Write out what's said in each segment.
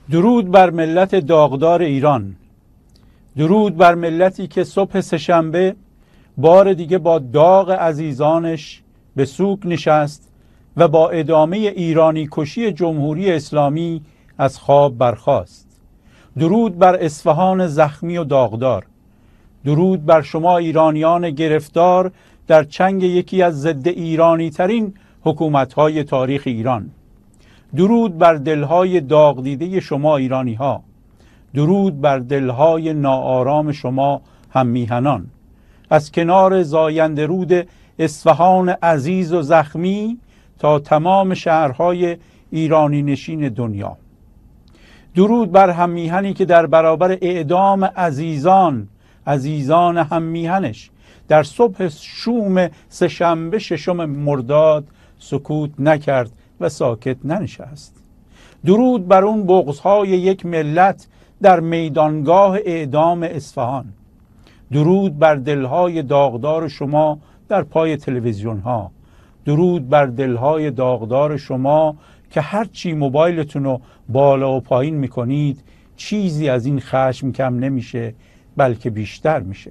درود بر ملت داغدار ایران. درود بر ملتی که صبح سه‌شنبه بار دیگه با داغ عزیزانش به سوگ نشست و با ادامه ایرانی کشی جمهوری اسلامی از خواب برخاست. درود بر اصفهان زخمی و داغدار. درود بر شما ایرانیان گرفتار در چنگ یکی از ضد ایرانی ترین حکومت‌های تاریخ ایران. درود بر دلهای داغ دیده شما ایرانی ها. درود بر دلهای ناآرام شما هم میهنان. از کنار زاینده رود اصفهان عزیز و زخمی تا تمام شهرهای ایرانی نشین دنیا. درود بر هم میهنی که در برابر اعدام عزیزان هم میهنش در صبح شوم سه‌شنبه 6 مرداد سکوت نکرد و ساکت ننشست. درود بر اون بغض‌های یک ملت در میدانگاه اعدام اصفهان. درود بر دلهای داغدار شما در پای تلویزیون ها. درود بر دلهای داغدار شما که هرچی موبایلتون رو بالا و پایین میکنید چیزی از این خشم کم نمیشه، بلکه بیشتر میشه.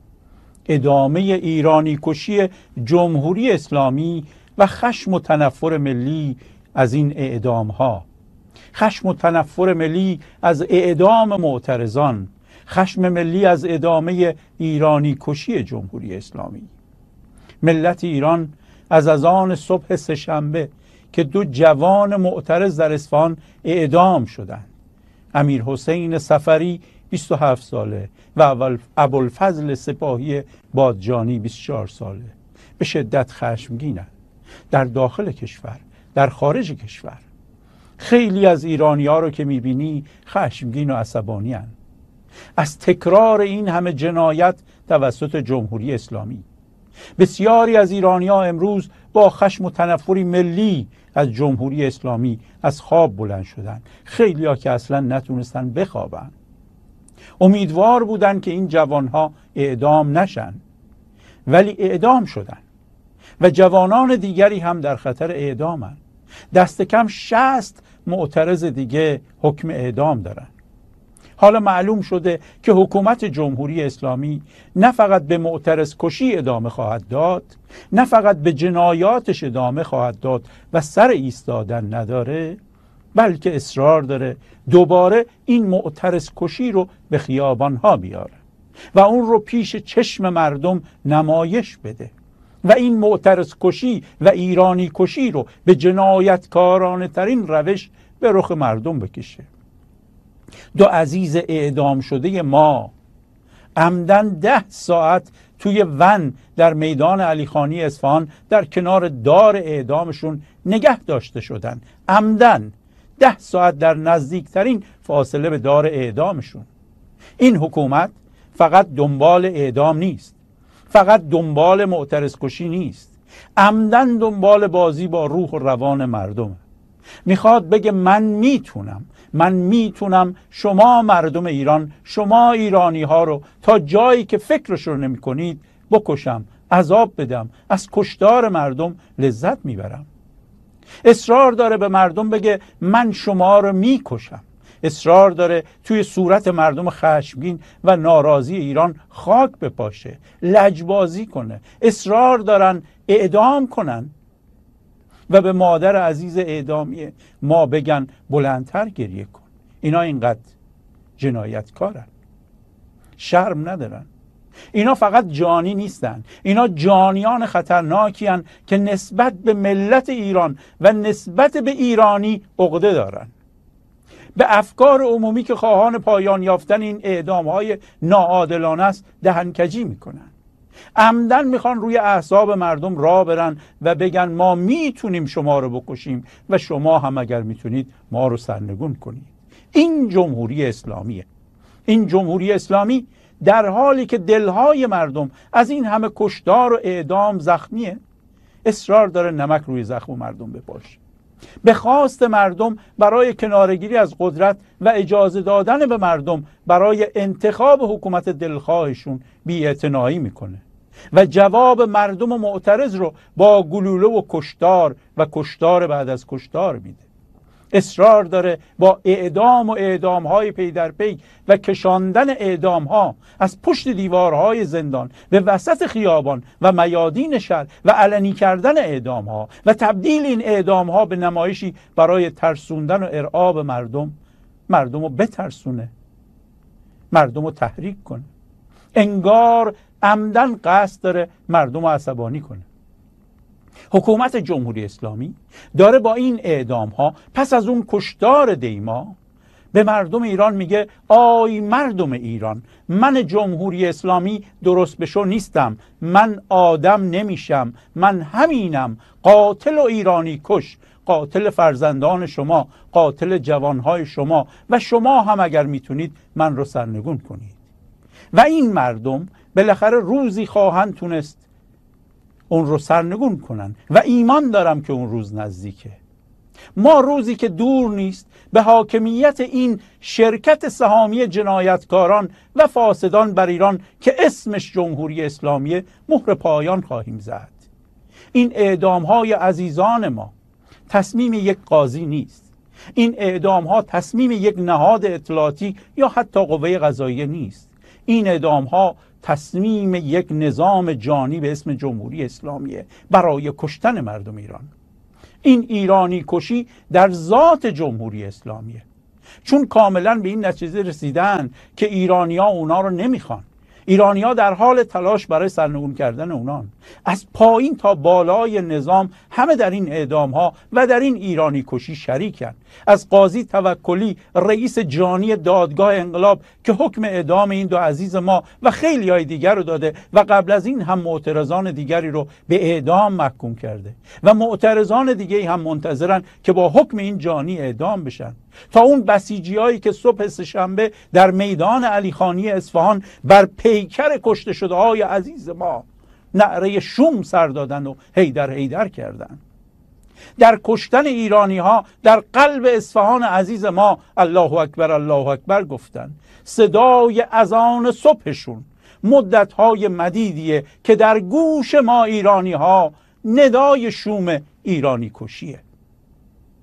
ادامه ایرانی کشی جمهوری اسلامی و خشم و تنفر ملی از این اعدام ها. خشم و تنفر ملی از اعدام معترضان. خشم ملی از ادامه ایرانی کشی جمهوری اسلامی. ملت ایران از آن صبح سه‌شنبه که 2 جوان معترض در اصفهان اعدام شدند، امیر حسین صفری 27 ساله و ابوالفضل سپاهی بادجانی 24 ساله، به شدت خشمگینند. در داخل کشور، در خارج کشور، خیلی از ایرانی ها رو که میبینی خشمگین و عصبانی هستند از تکرار این همه جنایت توسط جمهوری اسلامی. بسیاری از ایرانی ها امروز با خشم و تنفری ملی از جمهوری اسلامی از خواب بلند شدن. خیلی ها که اصلا نتونستن بخوابن، امیدوار بودن که این جوان ها اعدام نشن، ولی اعدام شدن و جوانان دیگری هم در خطر اعدامن. دست کم 60 معترض دیگه حکم اعدام دارن. حالا معلوم شده که حکومت جمهوری اسلامی نه فقط به معترض کشی ادامه خواهد داد، نه فقط به جنایاتش ادامه خواهد داد و سر ایستادن نداره، بلکه اصرار داره دوباره این معترض کشی رو به خیابانها بیاره و اون رو پیش چشم مردم نمایش بده و این معترض کشی و ایرانی کشی رو به جنایتکارانه ترین روش به رخ مردم بکشه. 2 عزیز اعدام شده ما عمدن 10 ساعت توی ون در میدان علیخانی اصفهان در کنار دار اعدامشون نگه داشته شدن. عمدن 10 ساعت در نزدیکترین فاصله به دار اعدامشون. این حکومت فقط دنبال اعدام نیست، فقط دنبال معترض کشی نیست، عمدن دنبال بازی با روح و روان مردم. میخواد بگه من میتونم شما مردم ایران، شما ایرانی ها رو تا جایی که فکرش رو نمی کنید بکشم، عذاب بدم، از کشتار مردم لذت میبرم. اصرار داره به مردم بگه من شما رو میکشم. اصرار داره توی صورت مردم خشمگین و ناراضی ایران خاک بپاشه، لجبازی کنه. اصرار دارن اعدام کنن و به مادر عزیز اعدامی ما بگن بلندتر گریه کن. اینا اینقدر جنایتکارن، شرم ندارن. اینا فقط جانی نیستن، اینا جانیان خطرناکی هن که نسبت به ملت ایران و نسبت به ایرانی عقده دارن. به افکار عمومی که خواهان پایان یافتن این اعدام‌های ناعادلانه است دهنکجی میکنن. عمدن میخوان روی اعصاب مردم راه برن و بگن ما میتونیم شما رو بکشیم و شما هم اگر میتونید ما رو سرنگون کنید. این جمهوری اسلامیه. این جمهوری اسلامی در حالی که دلهای مردم از این همه کشتار و اعدام زخمیه، اصرار داره نمک روی زخم مردم بپاشه. به خواست مردم برای کنارگیری از قدرت و اجازه دادن به مردم برای انتخاب حکومت دلخواهشون بی‌اعتنایی میکنه و جواب مردم معترض رو با گلوله و کشتار و کشتار بعد از کشتار میده. اصرار داره با اعدام و اعدام‌های پی در پی و کشاندن اعدام‌ها از پشت دیوارهای زندان به وسط خیابان و میادین شهر و علنی کردن اعدام‌ها و تبدیل این اعدام‌ها به نمایشی برای ترسوندن و ارعاب مردم رو بترسونه، مردم رو تحریک کنه، انگار عمدن قصد داره مردم رو عصبانی کنه. حکومت جمهوری اسلامی داره با این اعدام ها پس از اون کشتار دیما به مردم ایران میگه آی مردم ایران، من جمهوری اسلامی درست بشو نیستم، من آدم نمیشم، من همینم، قاتل و ایرانی کش، قاتل فرزندان شما، قاتل جوانهای شما و شما هم اگر میتونید من رو سرنگون کنید. و این مردم بالاخره روزی خواهند تونست اون رو سرنگون کنن و ایمان دارم که اون روز نزدیکه. ما روزی که دور نیست به حاکمیت این شرکت سهامی جنایتکاران و فاسدان بر ایران که اسمش جمهوری اسلامی مهر پایان خواهیم زد. این اعدام‌های عزیزان ما تصمیم یک قاضی نیست. این اعدام‌ها تصمیم یک نهاد اطلاعاتی یا حتی قوه قضاییه نیست. این اعدام‌ها تصمیم یک نظام جانی به اسم جمهوری اسلامیه برای کشتن مردم ایران. این ایرانی کشی در ذات جمهوری اسلامیه، چون کاملا به این نتیجه رسیدن که ایرانی‌ها اونا رو نمیخوان. ایرانی‌ها در حال تلاش برای سرنگون کردن اونان. از پایین تا بالای نظام همه در این اعدام‌ها و در این ایرانی کشی شریکن. از قاضی توکلی رئیس جانی دادگاه انقلاب که حکم اعدام این دو عزیز ما و خیلی های دیگر رو داده و قبل از این هم معترضان دیگری رو به اعدام محکوم کرده و معترضان دیگری هم منتظرن که با حکم این جانی اعدام بشن، تا اون بسیجیایی که صبح سه‌شنبه در میدان علیخانی اصفهان بر پیکر کشته شده های عزیز ما نعره شوم سر دادن و هیدر هیدر کردن. در کشتن ایرانی ها در قلب اصفهان عزیز ما الله اکبر الله اکبر گفتن. صدای اذان صبحشون مدت های مدیدیه که در گوش ما ایرانی ها ندای شوم ایرانی کشیه.